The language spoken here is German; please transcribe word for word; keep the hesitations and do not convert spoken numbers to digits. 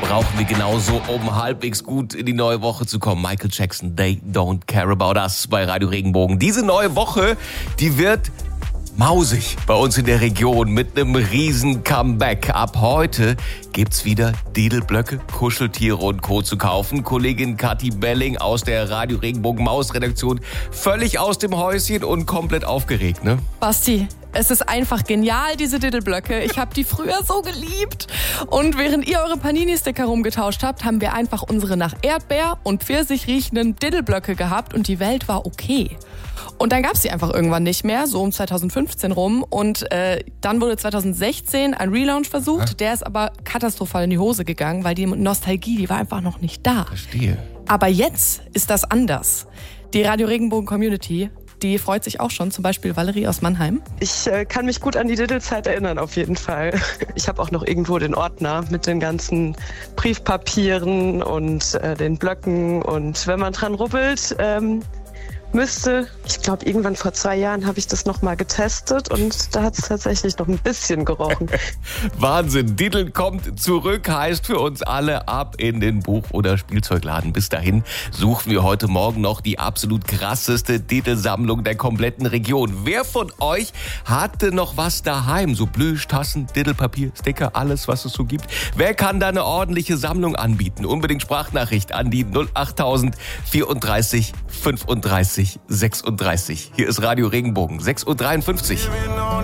brauchen wir genauso, um halbwegs gut in die neue Woche zu kommen. Michael Jackson, They Don't Care About Us bei Radio Regenbogen. Diese neue Woche, die wird mausig bei uns in der Region mit einem riesen Comeback. Ab heute gibt's wieder Didelblöcke, Kuscheltiere und Co. zu kaufen. Kollegin Kathi Belling aus der Radio Regenbogen Maus-Redaktion völlig aus dem Häuschen und komplett aufgeregt, ne? Basti, es ist einfach genial, diese Didelblöcke. Ich habe die früher so geliebt. Und während ihr eure Panini-Sticker rumgetauscht habt, haben wir einfach unsere nach Erdbeer und Pfirsich riechenden Didelblöcke gehabt und die Welt war okay. Und dann gab's sie einfach irgendwann nicht mehr, so um zwanzig fünfzehn rum. Und äh, dann wurde zwanzig sechzehn ein Relaunch versucht. Ja. Der ist aber katastrophal in die Hose gegangen, weil die Nostalgie, die war einfach noch nicht da. Verstehe. Aber jetzt ist das anders. Die Radio Regenbogen Community, die freut sich auch schon, zum Beispiel Valerie aus Mannheim. Ich äh, kann mich gut an die Diddle-Zeit erinnern, auf jeden Fall. Ich habe auch noch irgendwo den Ordner mit den ganzen Briefpapieren und äh, den Blöcken. Und wenn man dran rubbelt, ähm, müsste, ich glaube, irgendwann vor zwei Jahren habe ich das nochmal getestet und da hat es tatsächlich noch ein bisschen gerochen. Wahnsinn, Diddle kommt zurück, heißt für uns alle ab in den Buch- oder Spielzeugladen. Bis dahin suchen wir heute Morgen noch die absolut krasseste Diddle-Sammlung der kompletten Region. Wer von euch hatte noch was daheim? So Plüschtassen, Diddlepapier, Sticker, alles, was es so gibt. Wer kann da eine ordentliche Sammlung anbieten? Unbedingt Sprachnachricht an die null acht null null vierunddreißig fünfunddreißig sechsunddreißig. Hier ist Radio Regenbogen, sechs Uhr dreiundfünfzig.